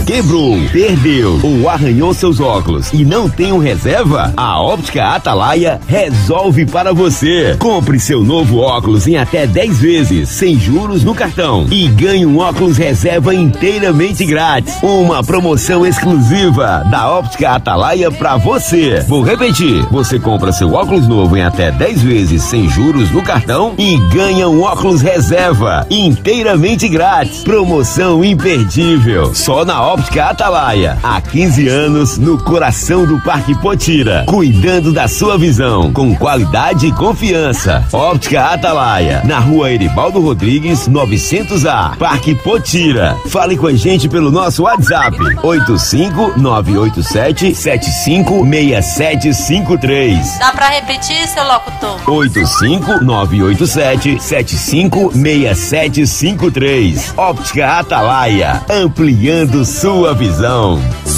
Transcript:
quebrou, perdeu ou arranhou seus óculos e não tem um reserva? A Óptica Atalaia resolve para você. Compre seu novo óculos em até 10 vezes, sem juros no cartão e ganhe um óculos reserva inteiramente grátis. Uma promoção exclusiva da Óptica Atalaia para você. Vou repetir, você compra seu óculos novo em até 10 vezes, sem juros no cartão e ganha um óculos reserva inteiramente grátis. Promoção imperdível, só na Óptica Atalaia. Há 15 anos no coração do Parque Potira, cuidando da sua visão com qualidade e confiança. Óptica Atalaia, na Rua Eribaldo Rodrigues, 900A, Parque Potira. Fale com a gente pelo nosso WhatsApp 85987756753. Dá pra repetir, seu locutor? 85987756753. Óptica Atalaia, ampliando sua visão.